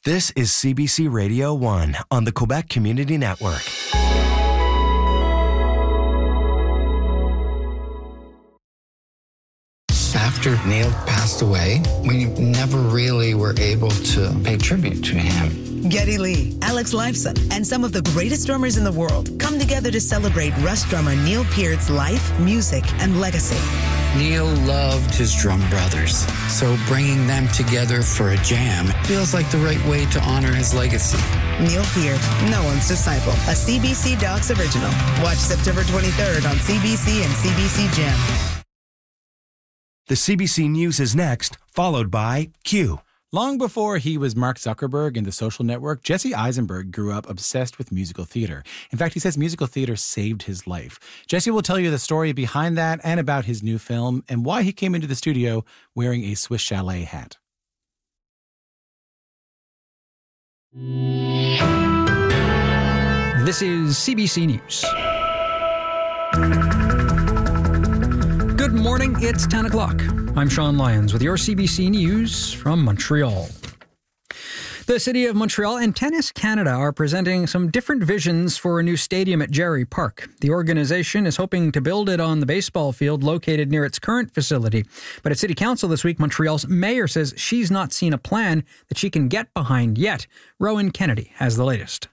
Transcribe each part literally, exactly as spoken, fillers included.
This is C B C Radio one on the Quebec Community Network. After Neil passed away, we never really were able to pay tribute to him. Geddy Lee, Alex Lifeson, and some of the greatest drummers in the world come together to celebrate Rush drummer Neil Peart's life, music, and legacy. Neil loved his drum brothers, so bringing them together for a jam feels like the right way to honor his legacy. Neil Peart, no one's disciple, a C B C Docs original. Watch September twenty-third on C B C and C B C Gem. The C B C News is next, followed by Q. Long before he was Mark Zuckerberg in The Social Network, Jesse Eisenberg grew up obsessed with musical theater. In fact, he says musical theater saved his life. Jesse will tell you the story behind that and about his new film and why he came into the studio wearing a Swiss Chalet hat. This is C B C News. Good morning, it's ten o'clock. I'm Sean Lyons with your C B C News from Montreal. The City of Montreal and Tennis Canada are presenting some different visions for a new stadium at Gerry Park. The organization is hoping to build it on the baseball field located near its current facility. But at City Council this week, Montreal's mayor says she's not seen a plan that she can get behind yet. Rowan Kennedy has the latest.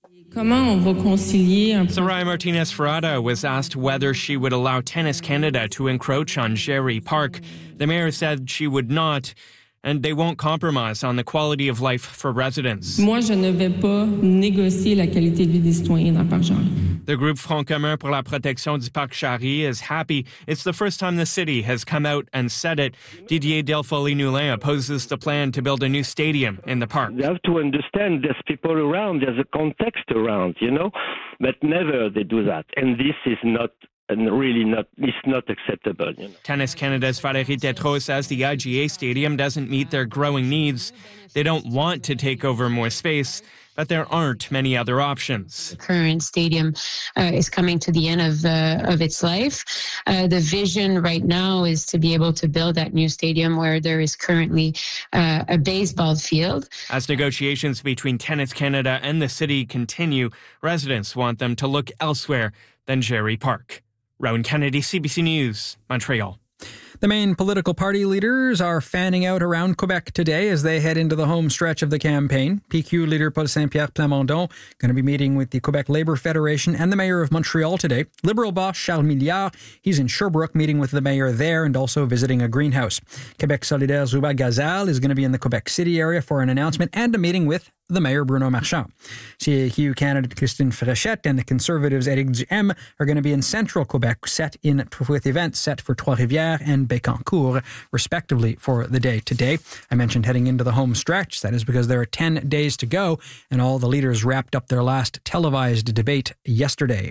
Soraya Martinez-Ferrada was asked whether she would allow Tennis Canada to encroach on Gerry Park. The mayor said she would not, and they won't compromise on the quality of life for residents. Moi, je ne vais pas négocier la qualité de vie des citoyens dans le Parc Jarry. The group Front Commun pour la protection du Parc Jarry is happy. It's the first time the city has come out and said it. Didier Delfoly-Noulin opposes the plan to build a new stadium in the park. You have to understand there's people around, there's a context around, you know, but never they do that. And this is not And really not, it's not acceptable. You know. Tennis Canada's Valérie Tétrault says the I G A stadium doesn't meet their growing needs. They don't want to take over more space, but there aren't many other options. The current stadium uh, is coming to the end of uh, of its life. Uh, the vision right now is to be able to build that new stadium where there is currently uh, a baseball field. As negotiations between Tennis Canada and the city continue, residents want them to look elsewhere than Gerry Park. Rowan Kennedy, C B C News, Montreal. The main political party leaders are fanning out around Quebec today as they head into the home stretch of the campaign. P Q leader Paul Saint-Pierre Plamondon going to be meeting with the Quebec Labour Federation and the mayor of Montreal today. Liberal boss Charles Milliard, he's in Sherbrooke meeting with the mayor there and also visiting a greenhouse. Quebec Solidaire Zouba Gazal is going to be in the Quebec City area for an announcement and a meeting with the mayor, Bruno Marchand. C A Q candidate Christine Fréchette and the Conservatives Éric Duhem are going to be in central Quebec set in with events set for Trois-Rivières and Bécancour, respectively, for the day today. I mentioned heading into the home stretch. That is because there are ten days to go, and all the leaders wrapped up their last televised debate yesterday.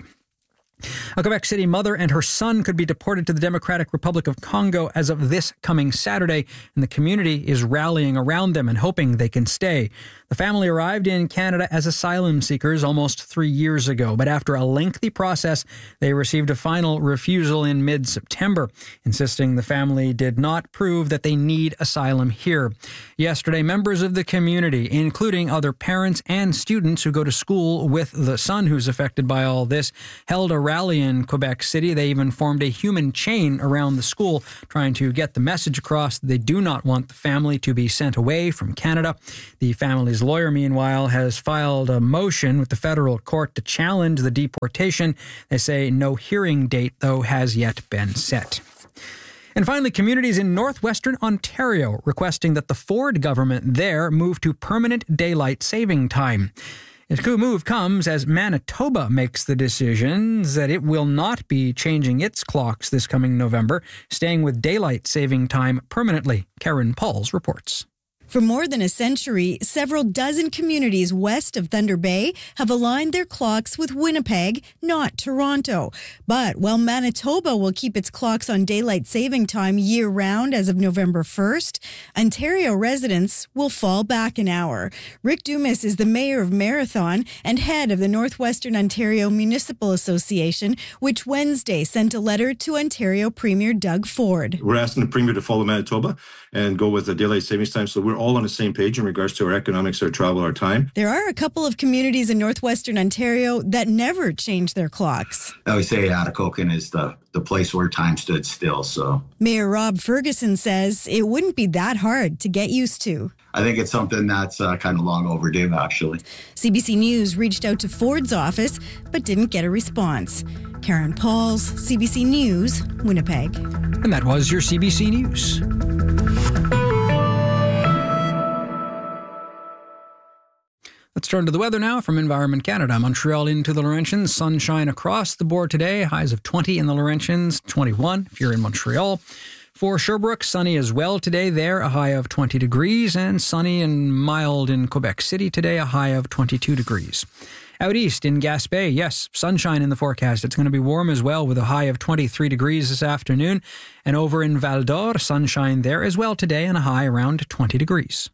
A Quebec City mother and her son could be deported to the Democratic Republic of Congo as of this coming Saturday, and the community is rallying around them and hoping they can stay. The family arrived in Canada as asylum seekers almost three years ago, but after a lengthy process, they received a final refusal in mid-September, insisting the family did not prove that they need asylum here. Yesterday, members of the community, including other parents and students who go to school with the son who's affected by all this, held a rally in Quebec City. They even formed a human chain around the school, trying to get the message across that they do not want the family to be sent away from Canada. The family's lawyer, meanwhile, has filed a motion with the federal court to challenge the deportation. They say no hearing date, though, has yet been set. And finally, communities in northwestern Ontario requesting that the Ford government there move to permanent daylight saving time. The move comes as Manitoba makes the decisions that it will not be changing its clocks this coming November, staying with daylight saving time permanently. Karen Pauls reports. For more than a century, several dozen communities west of Thunder Bay have aligned their clocks with Winnipeg, not Toronto. But while Manitoba will keep its clocks on daylight saving time year-round as of November first, Ontario residents will fall back an hour. Rick Dumas is the mayor of Marathon and head of the Northwestern Ontario Municipal Association, which Wednesday sent a letter to Ontario Premier Doug Ford. We're asking the Premier to follow Manitoba and go with the daylight savings time, so we're we're all on the same page in regards to our economics, our travel, our time. There are a couple of communities in northwestern Ontario that never change their clocks. I would say Atikokan is the, the place where time stood still. So Mayor Rob Ferguson says it wouldn't be that hard to get used to. I think it's something that's uh, kind of long overdue, actually. C B C News reached out to Ford's office, but didn't get a response. Karen Pauls, C B C News, Winnipeg. And that was your C B C News. Let's turn to the weather now from Environment Canada. Montreal into the Laurentians. Sunshine across the board today. Highs of twenty in the Laurentians, twenty-one if you're in Montreal. For Sherbrooke, sunny as well today. There, a high of twenty degrees. And sunny and mild in Quebec City today, a high of twenty-two degrees. Out east in Gaspé, yes, sunshine in the forecast. It's going to be warm as well with a high of twenty-three degrees this afternoon. And over in Val d'Or, sunshine there as well today and a high around twenty degrees.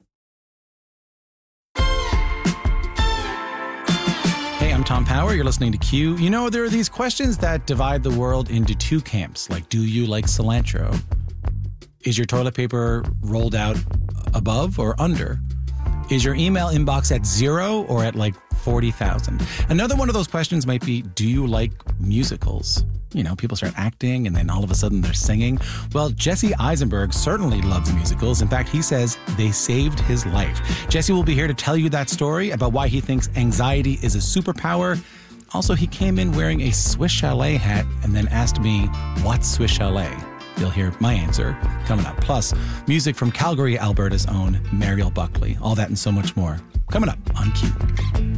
Hey, I'm Tom Power. You're listening to Q. You know, there are these questions that divide the world into two camps. Like, do you like cilantro? Is your toilet paper rolled out above or under? Is your email inbox at zero or at like forty thousand? Another one of those questions might be, do you like musicals? You know, people start acting and then all of a sudden they're singing. Well, Jesse Eisenberg certainly loves musicals. In fact, he says they saved his life. Jesse will be here to tell you that story about why he thinks anxiety is a superpower. Also, he came in wearing a Swiss Chalet hat and then asked me, what's Swiss Chalet? You'll hear my answer coming up. Plus, music from Calgary, Alberta's own Mariel Buckley. All that and so much more coming up on Q.